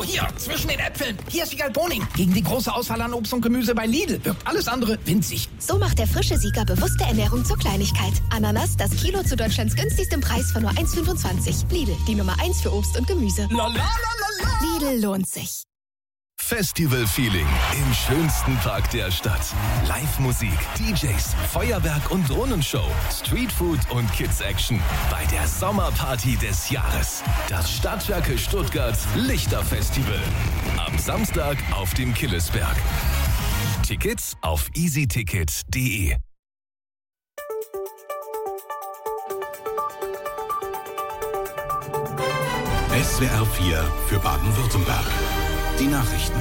hier, zwischen den Äpfeln. Hier ist Wiegald Boning. Gegen die große Auswahl an Obst und Gemüse bei Lidl wirkt alles andere winzig. So macht der frische Sieger bewusste Ernährung zur Kleinigkeit. Ananas, das Kilo zu Deutschlands günstigstem Preis von nur 1,25. Lidl, die Nummer 1 für Obst und Gemüse. Lidl lohnt sich. Festival-Feeling im schönsten Park der Stadt. Live-Musik, DJs, Feuerwerk und Drohnenshow, Streetfood und Kids-Action bei der Sommerparty des Jahres. Das Stadtwerke Stuttgart Lichterfestival. Am Samstag auf dem Killesberg. Tickets auf easyticket.de. SWR 4 für Baden-Württemberg. Die Nachrichten.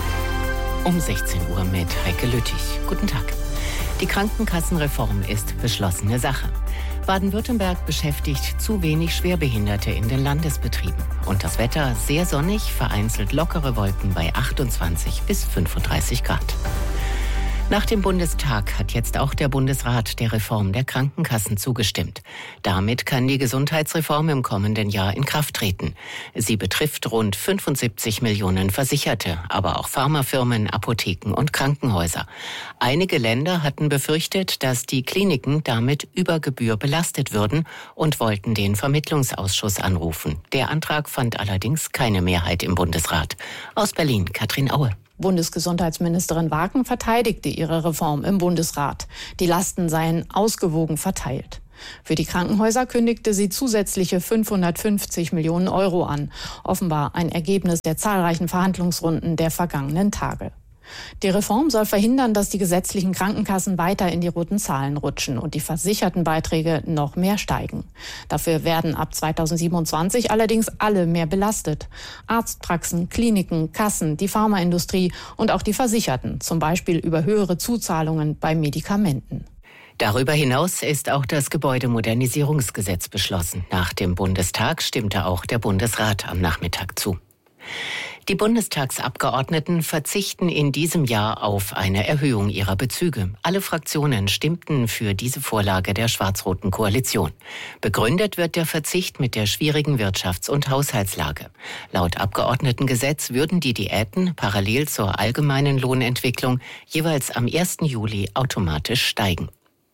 Um 16 Uhr mit Heike Lüttich. Guten Tag. Die Krankenkassenreform ist beschlossene Sache. Baden-Württemberg beschäftigt zu wenig Schwerbehinderte in den Landesbetrieben. Und das Wetter sehr sonnig, vereinzelt lockere Wolken bei 28 bis 35 Grad. Nach dem Bundestag hat jetzt auch der Bundesrat der Reform der Krankenkassen zugestimmt. Damit kann die Gesundheitsreform im kommenden Jahr in Kraft treten. Sie betrifft rund 75 Millionen Versicherte, aber auch Pharmafirmen, Apotheken und Krankenhäuser. Einige Länder hatten befürchtet, dass die Kliniken damit über Gebühr belastet würden und wollten den Vermittlungsausschuss anrufen. Der Antrag fand allerdings keine Mehrheit im Bundesrat. Aus Berlin, Katrin Aue. Bundesgesundheitsministerin Waken verteidigte ihre Reform im Bundesrat. Die Lasten seien ausgewogen verteilt. Für die Krankenhäuser kündigte sie zusätzliche 550 Millionen Euro an. Offenbar ein Ergebnis der zahlreichen Verhandlungsrunden der vergangenen Tage. Die Reform soll verhindern, dass die gesetzlichen Krankenkassen weiter in die roten Zahlen rutschen und die Versichertenbeiträge noch mehr steigen. Dafür werden ab 2027 allerdings alle mehr belastet. Arztpraxen, Kliniken, Kassen, die Pharmaindustrie und auch die Versicherten, zum Beispiel über höhere Zuzahlungen bei Medikamenten. Darüber hinaus ist auch das Gebäudemodernisierungsgesetz beschlossen. Nach dem Bundestag stimmte auch der Bundesrat am Nachmittag zu. Die Bundestagsabgeordneten verzichten in diesem Jahr auf eine Erhöhung ihrer Bezüge. Alle Fraktionen stimmten für diese Vorlage der schwarz-roten Koalition. Begründet wird der Verzicht mit der schwierigen Wirtschafts- und Haushaltslage. Laut Abgeordnetengesetz würden die Diäten parallel zur allgemeinen Lohnentwicklung jeweils am 1. Juli automatisch steigen.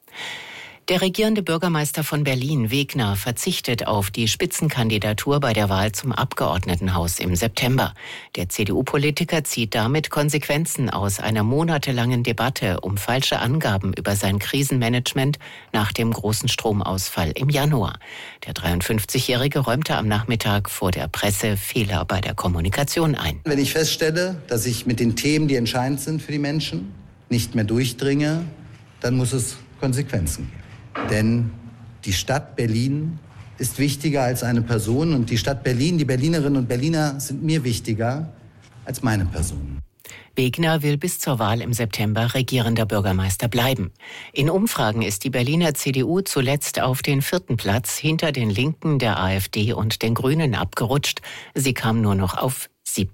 Der regierende Bürgermeister von Berlin, Wegner, verzichtet auf die Spitzenkandidatur bei der Wahl zum Abgeordnetenhaus im September. Der CDU-Politiker zieht damit Konsequenzen aus einer monatelangen Debatte um falsche Angaben über sein Krisenmanagement nach dem großen Stromausfall im Januar. Der 53-Jährige räumte am Nachmittag vor der Presse Fehler bei der Kommunikation ein. Wenn ich feststelle, dass ich mit den Themen, die entscheidend sind für die Menschen, nicht mehr durchdringe, dann muss es Konsequenzen geben. Denn die Stadt Berlin ist wichtiger als eine Person und die Stadt Berlin, die Berlinerinnen und Berliner sind mir wichtiger als meine Person. Wegner will bis zur Wahl im September regierender Bürgermeister bleiben. In Umfragen ist die Berliner CDU zuletzt auf den 4. Platz hinter den Linken, der AfD und den Grünen abgerutscht. Sie kam nur noch auf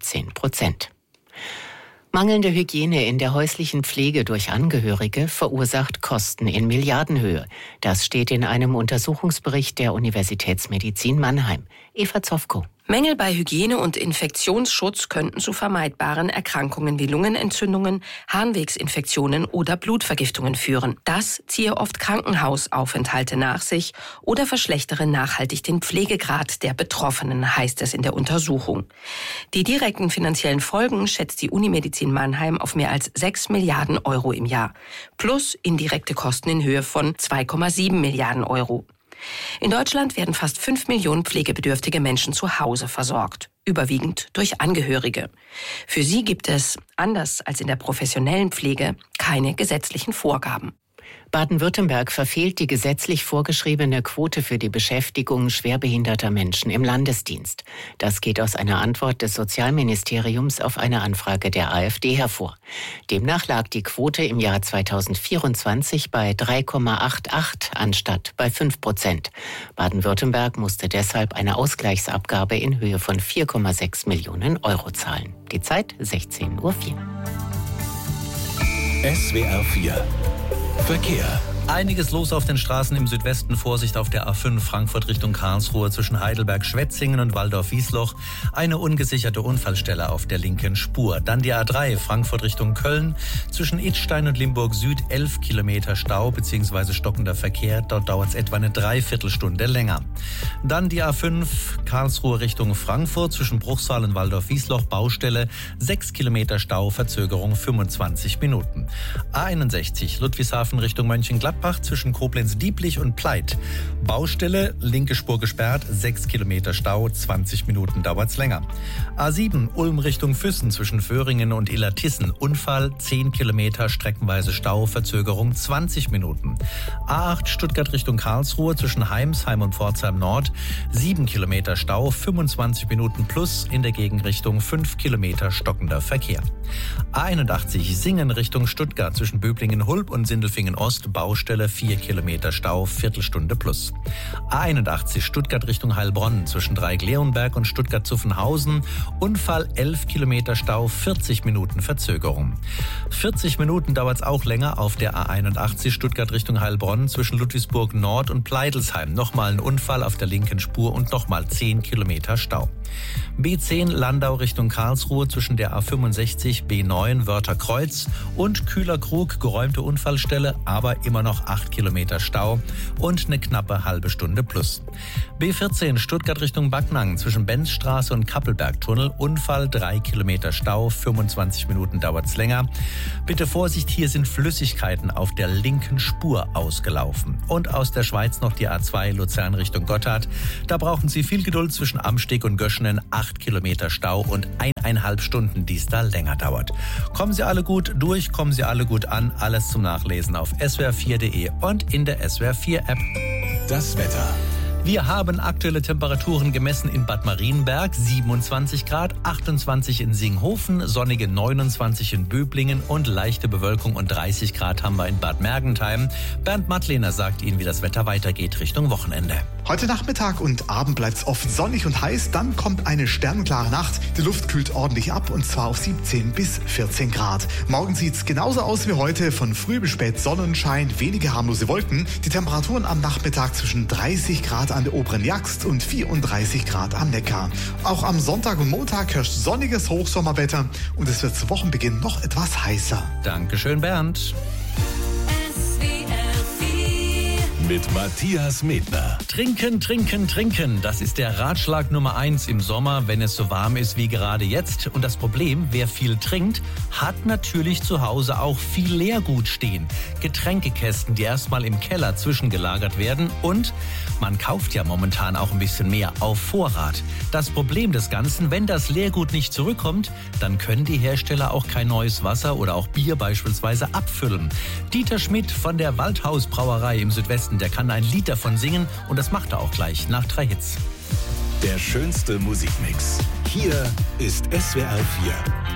17%. Mangelnde Hygiene in der häuslichen Pflege durch Angehörige verursacht Kosten in Milliardenhöhe. Das steht in einem Untersuchungsbericht der Universitätsmedizin Mannheim. Eva Zofko. Mängel bei Hygiene und Infektionsschutz könnten zu vermeidbaren Erkrankungen wie Lungenentzündungen, Harnwegsinfektionen oder Blutvergiftungen führen. Das ziehe oft Krankenhausaufenthalte nach sich oder verschlechtere nachhaltig den Pflegegrad der Betroffenen, heißt es in der Untersuchung. Die direkten finanziellen Folgen schätzt die Unimedizin Mannheim auf mehr als 6 Milliarden Euro im Jahr, plus indirekte Kosten in Höhe von 2,7 Milliarden Euro. In Deutschland werden fast 5 Millionen pflegebedürftige Menschen zu Hause versorgt, überwiegend durch Angehörige. Für sie gibt es, anders als in der professionellen Pflege, keine gesetzlichen Vorgaben. Baden-Württemberg verfehlt die gesetzlich vorgeschriebene Quote für die Beschäftigung schwerbehinderter Menschen im Landesdienst. Das geht aus einer Antwort des Sozialministeriums auf eine Anfrage der AfD hervor. Demnach lag die Quote im Jahr 2024 bei 3,88 anstatt bei 5%. Baden-Württemberg musste deshalb eine Ausgleichsabgabe in Höhe von 4,6 Millionen Euro zahlen. Die Zeit 16:04 Uhr. SWR 4 Verkehr. Einiges los auf den Straßen im Südwesten. Vorsicht auf der A5 Frankfurt Richtung Karlsruhe zwischen Heidelberg-Schwetzingen und Walldorf-Wiesloch. Eine ungesicherte Unfallstelle auf der linken Spur. Dann die A3 Frankfurt Richtung Köln zwischen Idstein und Limburg Süd 11 Kilometer Stau bzw. stockender Verkehr. Dort dauert es etwa eine Dreiviertelstunde länger. Dann die A5 Karlsruhe Richtung Frankfurt zwischen Bruchsal und Walldorf-Wiesloch Baustelle 6 Kilometer Stau, Verzögerung 25 Minuten. A61 Ludwigshafen Richtung Mönchengladbach zwischen Koblenz-Dieblich und Pleit. Baustelle, linke Spur gesperrt, 6 Kilometer Stau, 20 Minuten dauert's länger. A7 Ulm Richtung Füssen zwischen Föhringen und Illertissen. Unfall, 10 Kilometer, streckenweise Stau, Verzögerung 20 Minuten. A8 Stuttgart Richtung Karlsruhe zwischen Heimsheim und Pforzheim Nord. 7 Kilometer Stau, 25 Minuten plus, in der Gegenrichtung 5 Kilometer stockender Verkehr. A81 Singen Richtung Stuttgart zwischen Böblingen-Hulb und Sindelfingen Ost. Baustelle 4 Kilometer Stau, Viertelstunde plus. A81 Stuttgart Richtung Heilbronn zwischen Dreieck-Leonberg und Stuttgart-Zuffenhausen. Unfall 11 Kilometer Stau, 40 Minuten Verzögerung. 40 Minuten dauert es auch länger auf der A81 Stuttgart Richtung Heilbronn zwischen Ludwigsburg Nord und Pleidelsheim. Nochmal ein Unfall auf der linken Spur und nochmal 10 Kilometer Stau. B10 Landau Richtung Karlsruhe zwischen der A65 B9 Wörtherkreuz und Kühlerkrug geräumte Unfallstelle, aber immer noch 8 Kilometer Stau und eine knappe halbe Stunde plus. B14 Stuttgart Richtung Backnang zwischen Benzstraße und Kappelbergtunnel. Unfall 3 Kilometer Stau, 25 Minuten dauert's länger. Bitte Vorsicht, hier sind Flüssigkeiten auf der linken Spur ausgelaufen. Und aus der Schweiz noch die A2 Luzern Richtung Gotthard. Da brauchen Sie viel Geduld zwischen Amsteg und Göschenen. 8 Kilometer Stau und 1,5 Stunden, die es da länger dauert. Kommen Sie alle gut durch, kommen Sie alle gut an. Alles zum Nachlesen auf swr4.de und in der SWR4-App. Das Wetter. Wir haben aktuelle Temperaturen gemessen in Bad Marienberg, 27 Grad, 28 in Singhofen, sonnige 29 in Böblingen und leichte Bewölkung und 30 Grad haben wir in Bad Mergentheim. Bernd Mattlehner sagt Ihnen, wie das Wetter weitergeht Richtung Wochenende. Heute Nachmittag und Abend bleibt es oft sonnig und heiß, dann kommt eine sternklare Nacht. Die Luft kühlt ordentlich ab und zwar auf 17 bis 14 Grad. Morgen sieht es genauso aus wie heute, von früh bis spät Sonnenschein, wenige harmlose Wolken. Die Temperaturen am Nachmittag zwischen 30 Grad an der oberen Jagst und 34 Grad am Neckar. Auch am Sonntag und Montag herrscht sonniges Hochsommerwetter und es wird zu Wochenbeginn noch etwas heißer. Dankeschön, Bernd. Mit Matthias Medner. Trinken, trinken, trinken. Das ist der Ratschlag Nummer 1 im Sommer, wenn es so warm ist wie gerade jetzt. Und das Problem, wer viel trinkt, hat natürlich zu Hause auch viel Leergut stehen. Getränkekästen, die erstmal im Keller zwischengelagert werden. Und man kauft ja momentan auch ein bisschen mehr auf Vorrat. Das Problem des Ganzen, wenn das Leergut nicht zurückkommt, dann können die Hersteller auch kein neues Wasser oder auch Bier beispielsweise abfüllen. Dieter Schmidt von der Waldhaus-Brauerei im Südwesten, der kann ein Lied davon singen und das macht er auch gleich nach 3 Hits. Der schönste Musikmix. Hier ist SWR 4.